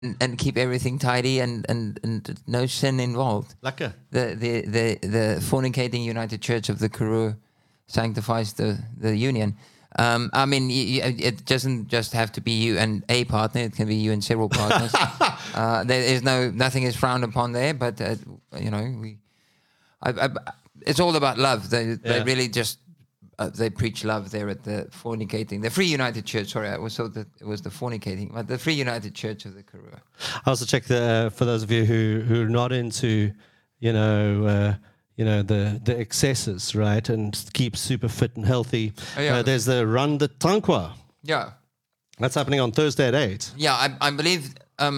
and keep everything tidy and no sin involved. Lekker. The fornicating United Church of the Karoo sanctifies the union. I mean, it doesn't just have to be you and a partner. It can be you and several partners. There is nothing is frowned upon there. But it's all about love. They really just they preach love there at the fornicating, the Free United Church. Sorry, I was thought that it was the fornicating, but the Free United Church of the Karoo. I also check for those of you who are not into, the excesses, right, and keep super fit and healthy. Oh, yeah. There's the Run the Tankwa. Yeah. That's happening on Thursday at 8. Yeah, I believe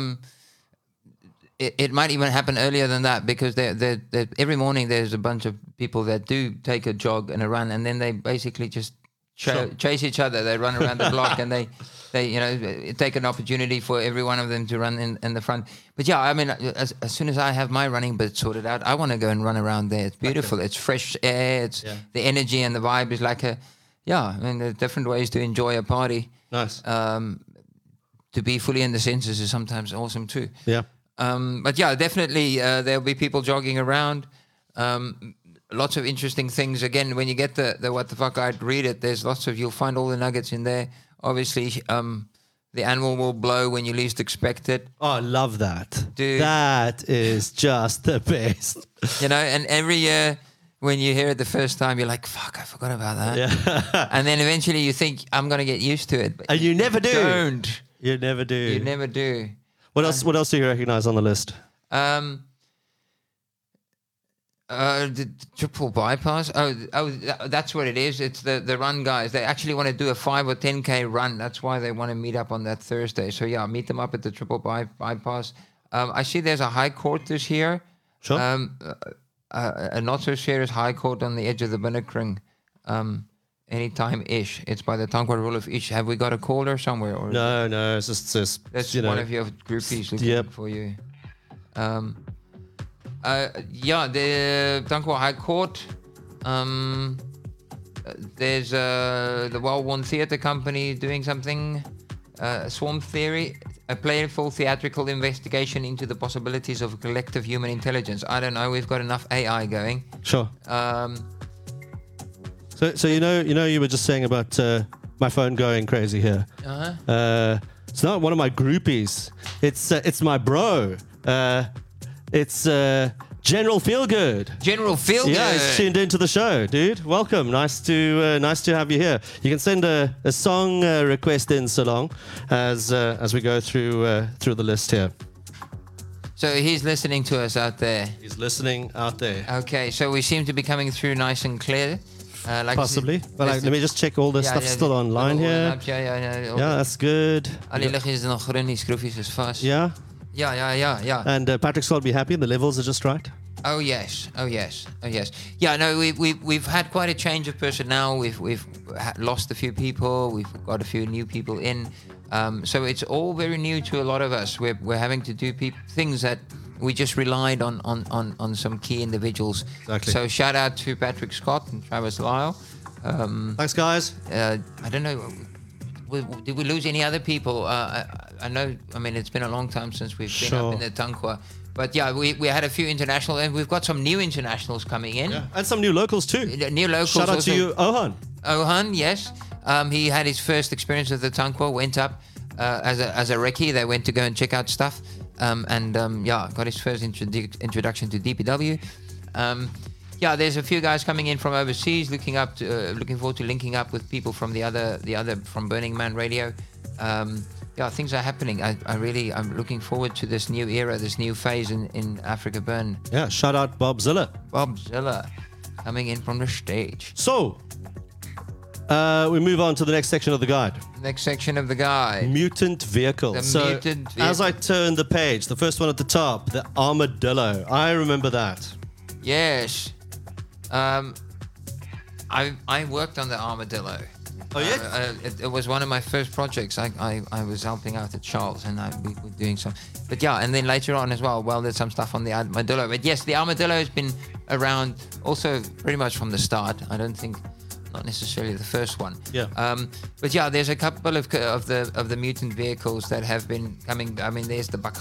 it might even happen earlier than that, because every morning there's a bunch of people that do take a jog and a run, and then they basically just chase each other. They run around the block and they take an opportunity for every one of them to run in the front. But yeah, I mean, as soon as I have my running bit sorted out, I want to go and run around there. It's beautiful. It's fresh air. It's the energy and the vibe is like I mean, there are different ways to enjoy a party. Nice. To be fully in the senses is sometimes awesome too. Yeah. But yeah, definitely there'll be people jogging around. Lots of interesting things. Again, when you get the What the Fuck I'd read it, you'll find all the nuggets in there. Obviously, the animal will blow when you least expect it. Oh, I love that. Dude. That is just the best. And every year when you hear it the first time, you're like, fuck, I forgot about that. Yeah. And then eventually you think, I'm going to get used to it. But And you never do. Don't. You never do. You never do. What else do you recognize on the list? The triple bypass. Oh, that's what it is. It's the run guys. They actually want to do a 5 or 10K run. That's why they want to meet up on that Thursday. So yeah, meet them up at the triple bypass. I see there's a high court this year. Sure. A not so serious high court on the edge of the Binnekring. Anytime-ish. It's by the Tankwa rule of ish. Have we got a caller somewhere? Or No. It's just that's one of your groupies looking for you. The Tankwa High Court. There's the well-worn theatre company doing something. Swarm Theory, a playful theatrical investigation into the possibilities of collective human intelligence. I don't know. We've got enough AI going. Sure. So you were just saying about my phone going crazy here. It's not one of my groupies. It's my bro. It's General Feelgood. General Feelgood. Yeah, he's tuned into the show, dude. Welcome. Nice to have you here. You can send a song request in, Salong, as we go through the list here. So he's listening to us out there. He's listening out there. Okay, so we seem to be coming through nice and clear. Possibly. But let me just check all the stuff still online here. Yeah, that's good. Al die liggies is nog groen, die skroefjes is vast. Yeah? Yeah. And Patrick's got to be happy. The levels are just right. Oh yes. Yeah, no, we've had quite a change of personnel. We've lost a few people. We've got a few new people in. So it's all very new to a lot of us. We're having to do things that we just relied on some key individuals. Exactly. So shout out to Patrick Scott and Travis Lyle. Thanks, guys. I don't know. Did we lose any other people? I know. I mean, it's been a long time since we've been up in the Tankwa. But yeah, we had a few international, and we've got some new internationals coming in. Yeah, and some new locals too. New locals. Shout out to you, Ohan. Ohan, yes. He had his first experience with the Tankwa, went up as a recce. They went to go and check out stuff. Got his first introduction to DPW. There's a few guys coming in from overseas, looking forward to linking up with people from the other from Burning Man Radio. Things are happening. I'm looking forward to this new era, this new phase in Africa Burn. Yeah, shout out Bob Zilla. Bob Zilla coming in from the stage. So, we move on to the next section of the guide. Next section of the guide. Mutant vehicle. As I turn the page, the first one at the top, the armadillo. I remember that. Yes. I worked on the armadillo. Oh, yeah? It was one of my first projects. I was helping out at Charles, and we were doing some. But yeah, and then later on as well, there's some stuff on the armadillo. But yes, the armadillo has been around also pretty much from the start. I don't think not necessarily the first one. Yeah. But yeah, there's a couple of the mutant vehicles that have been coming. I mean, there's the